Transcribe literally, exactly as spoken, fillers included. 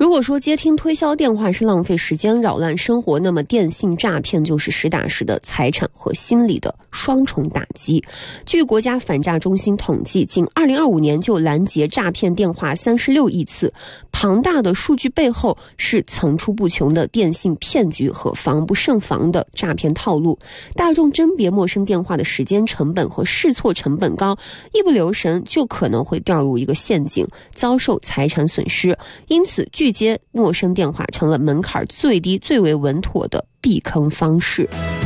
如果说接听推销电话是浪费时间、扰乱生活，那么电信诈骗就是实打实的财产和心理的双重打击。据国家反诈中心统计，仅二零二五年就拦截诈骗电话三十六亿次，庞大的数据背后是层出不穷的电信骗局和防不胜防的诈骗套路。大众甄别陌生电话的时间成本和试错成本高，一不留神就可能会掉入一个陷阱，遭受财产损失。因此拒接陌生电话成了门槛最低、最为稳妥的避坑方式。